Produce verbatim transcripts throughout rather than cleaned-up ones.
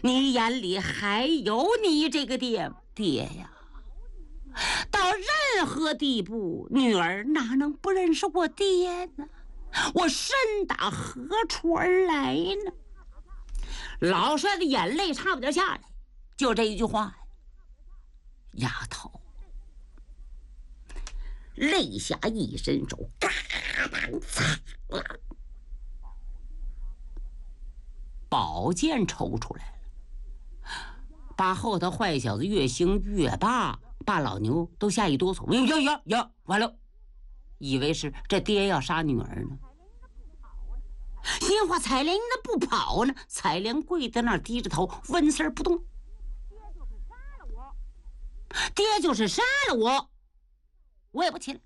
你眼里还有你这个爹爹呀？到任何地步，女儿哪能不认识我爹呢？我身打何处而来呢？老帅的眼泪差不点下来，就这一句话，丫头，泪下一伸手，嘎当擦了，宝剑抽出来了，把后头坏小子越行越罢，把老牛都吓一哆嗦，呀呀呀！完了，以为是这爹要杀女儿呢。心话彩莲那不跑呢，彩莲跪在那儿低着头，纹丝儿不动。爹就是杀了我，我也不起来。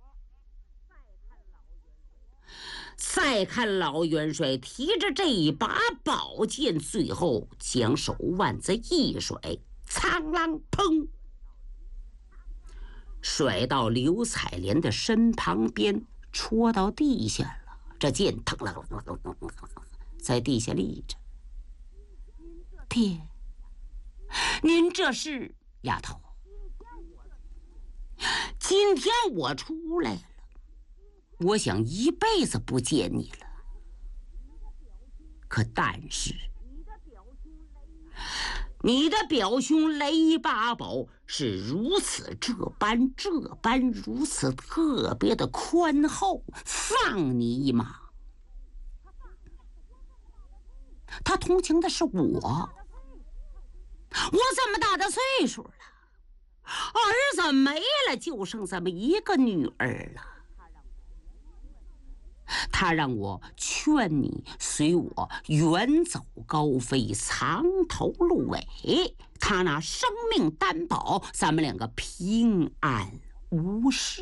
再看老元帅提着这一把宝剑，最后将手腕子一甩，苍啷砰，甩到刘彩莲的身旁边，戳到地下了。这剑腾了，在地下立着。爹，您这是？丫头，今天我出来了，我想一辈子不见你了。可但是，你的表兄雷八宝是如此这般这般如此特别的宽厚，放你一马。他同情的是我，我这么大的岁数了，儿子没了，就剩这么一个女儿了。他让我劝你随我远走高飞，藏头露尾，他拿生命担保咱们两个平安无事。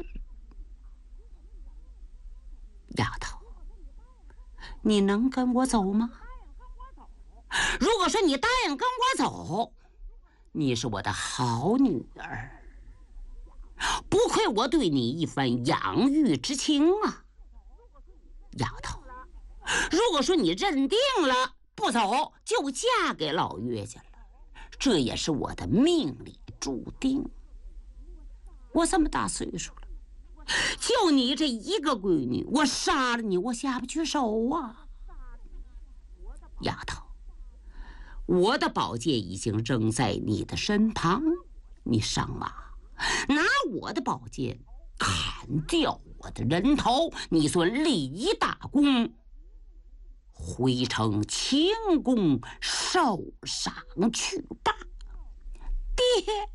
丫头，你能跟我走吗？如果说你答应跟我走，你是我的好女儿，不愧我对你一番养育之情啊。丫头，如果说你认定了不走，就嫁给老岳家了，这也是我的命里注定。我这么大岁数了，就你这一个闺女，我杀了你我下不去手啊。丫头，我的宝剑已经扔在你的身旁，你上马，拿我的宝剑砍掉我的人头，你算立一大功，回城请功受赏去吧。爹，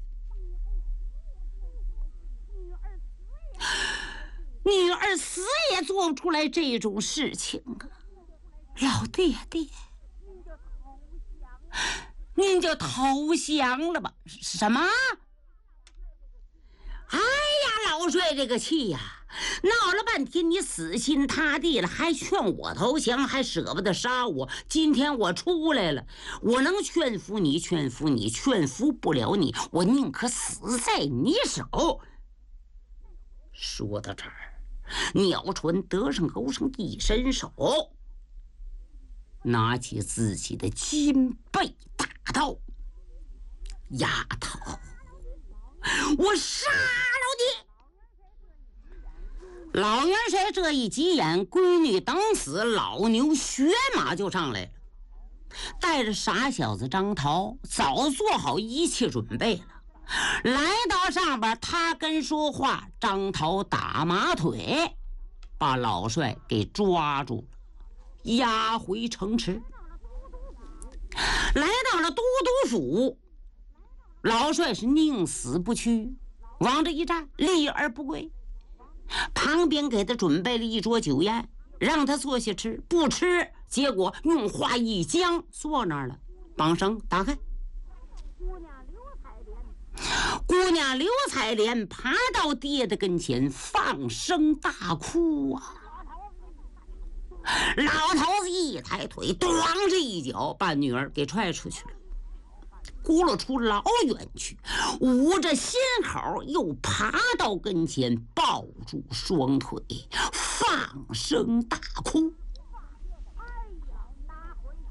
女儿死也做不出来这种事情啊！老爹爹，您就投降了吧？什么？哎呀，老帅这个气呀、啊，闹了半天，你死心塌地了，还劝我投降，还舍不得杀我。今天我出来了，我能劝服你，劝服你，劝服不了你，我宁可死在你手。说到这儿，鸟纯得胜沟上一伸手，拿起自己的金背大刀，丫头，我杀了你！老元帅这一急眼，闺女等死，老牛学马就上来了，带着傻小子张桃，早做好一切准备了。来到上边，他跟说话，张桃打马腿，把老帅给抓住了，押回城池。来到了都督府，老帅是宁死不屈，往这一站，立而不跪。旁边给他准备了一桌酒宴，让他坐下吃，不吃，结果用话一僵，坐那儿了。绑绳打开，姑娘刘彩莲爬到爹的跟前，放声大哭啊！老头子一抬腿，咣这一脚把女儿给踹出去了，咕噜出老远去，捂着心口又爬到跟前，抱住双腿，放声大哭。